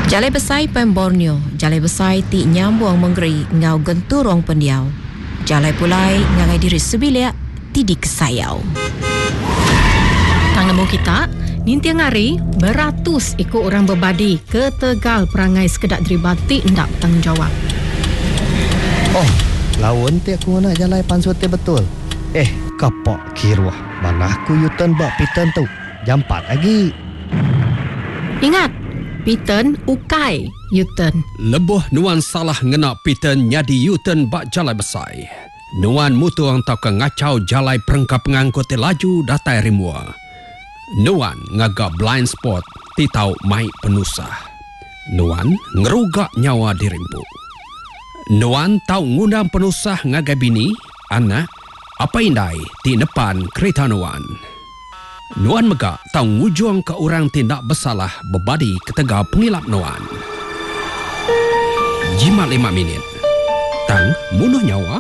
Jalai besai pen Borneo, jalai besai ti nyambung menggeri ngau genturong pendiau. Jalai pulai ngagai diri sebilia ti di kesayau. Tang nemu kita, ninti ngari beratus ikut orang berbadi ke Tegal perangai sekedak deribati ndak tanggungjawab. Oh, lawan ti aku nak jalai pansut betul. Kapok kiruah. Mana aku yutan bak pitan tu. Jam 4 lagi. Ingat, Piten ukai Yuten. Lebuh nuan salah ngena Piten nyadi Yuten bak jalai besai. Nuan mutu ang tau ke ngacau jalai perengkap pengangkut laju datai rimua. Nuan ngagak blind spot ti tau mai penusah. Nuan ngerugak nyawa dirimpu. Nuan tau ngundang penusah ngagai bini, anak, apa indai ti depan kereta Nuan. Nuan megak tau ngujung ke orang tindak bersalah berbadi ke Tegal pengilap Nuan. Jimat 5 minit. Tang munuh nyawa.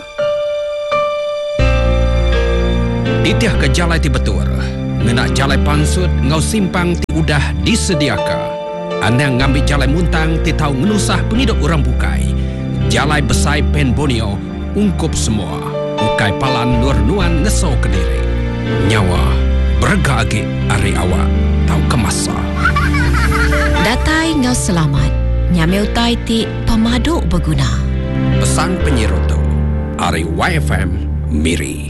Titiah ke jalai ti betul. Ngena jalai pansut ngau simpang ti udah disediaka. Anang ngambil jalai muntang ti tau ngenusah penghidup orang bukai. Jalai besai pen Borneo ungkup semua. Ukai palan nur Nuan ngeso ke diri. Nyawa berga agi ari awak tau kemasa. Datai ngau selamat. Nyameu tai ti pemaduk berguna. Pesan penyirutu Ari YFM Miri.